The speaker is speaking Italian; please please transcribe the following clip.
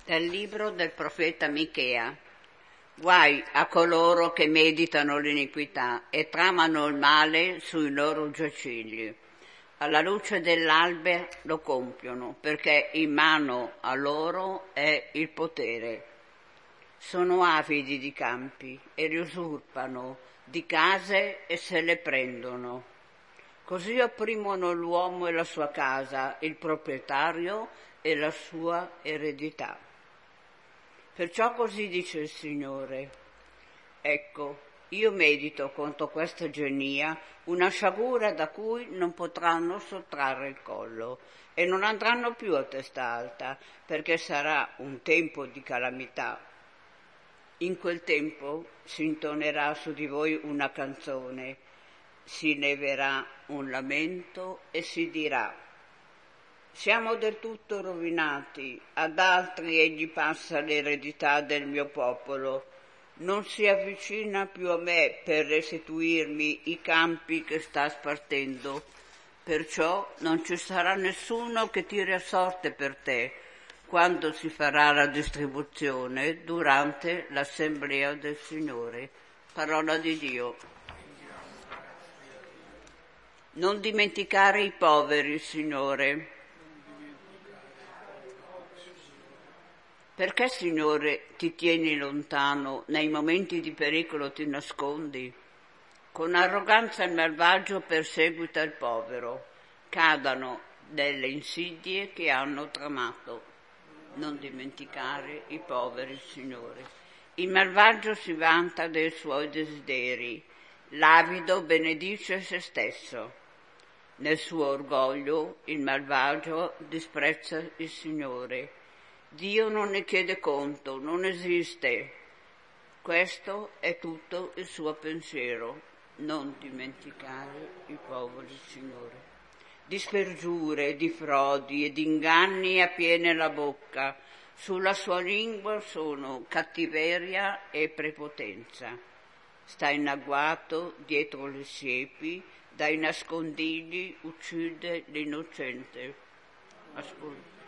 Dal libro del profeta Michea. Guai a coloro che meditano l'iniquità e tramano il male sui loro giacigli. Alla luce dell'alba lo compiono, perché in mano a loro è il potere. Sono avidi di campi e li usurpano, di case e se le prendono. Così opprimono l'uomo e la sua casa, il proprietario e la sua eredità. Perciò così dice il Signore: ecco, io medito contro questa genia una sciagura da cui non potranno sottrarre il collo e non andranno più a testa alta, perché sarà un tempo di calamità. In quel tempo si intonerà su di voi una canzone, si leverà un lamento e si dirà: siamo del tutto rovinati, ad altri egli passa l'eredità del mio popolo, non si avvicina più a me per restituirmi i campi che sta spartendo, perciò non ci sarà nessuno che tiri a sorte per te quando si farà la distribuzione durante l'assemblea del Signore. Parola di Dio. Non dimenticare i poveri, Signore. Perché, Signore, ti tieni lontano, nei momenti di pericolo ti nascondi? Con arroganza il malvagio perseguita il povero, cadano delle insidie che hanno tramato. Non dimenticare i poveri, Signore. Il malvagio si vanta dei suoi desideri, l'avido benedice se stesso. Nel suo orgoglio il malvagio disprezza il Signore. Dio non ne chiede conto, non esiste. Questo è tutto il suo pensiero. Non dimenticare i poveri, Signore. Di spergiure, di frodi e di inganni ha piena la bocca. Sulla sua lingua sono cattiveria e prepotenza. Sta in agguato dietro le siepi, dai nascondigli uccide l'innocente. Ascolta.